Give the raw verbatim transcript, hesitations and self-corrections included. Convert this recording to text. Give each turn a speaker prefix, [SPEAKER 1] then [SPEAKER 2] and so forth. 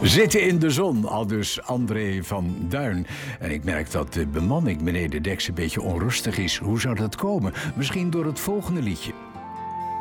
[SPEAKER 1] Zitten in de zon, aldus André van Duin. En ik merk dat de bemanning beneden deks een beetje onrustig is. Hoe zou dat komen? Misschien door het volgende liedje.